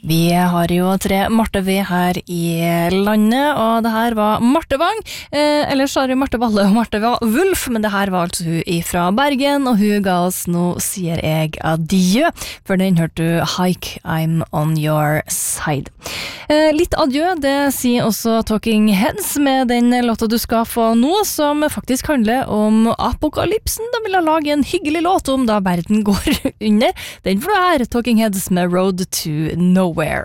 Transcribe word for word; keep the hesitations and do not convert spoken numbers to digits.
Vi har jo tre Marte V her i landet, og det her var Marte Wang, eh, eller sorry, Marte Valle og Marte Wulf, men det her var altså hun ifra Bergen, og hun ga oss nå sier jeg adjø, for den hørte du Hike, I'm on your side. Eh, litt adjø, det sier også Talking Heads med den låta du skal få nå, som faktisk handler om apokalypsen. De vil lage en hyggelig låt om da verden går under. Den får du her, Talking Heads med Road to Nowhere.